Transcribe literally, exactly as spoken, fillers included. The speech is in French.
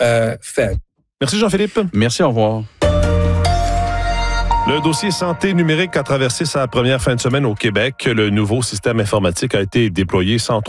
euh, faible. Merci Jean-Philippe. Merci, au revoir. Le dossier santé numérique a traversé sa première fin de semaine au Québec. Le nouveau système informatique a été déployé sans